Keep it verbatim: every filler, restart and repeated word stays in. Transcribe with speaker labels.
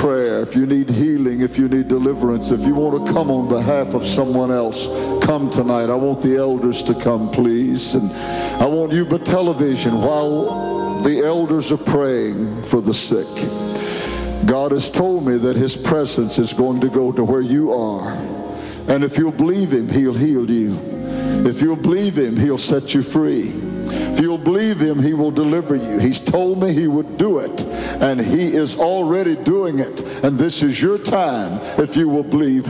Speaker 1: prayer, if you need healing, if you need deliverance, if you want to come on behalf of someone else, come tonight. I want the elders to come, please. And I want you by television while the elders are praying for the sick. God has told me that his presence is going to go to where you are. And if you'll believe him, he'll heal you. If you'll believe him, he'll set you free. If you'll believe him, he will deliver you. He's told me he would do it, and he is already doing it. And this is your time if you will believe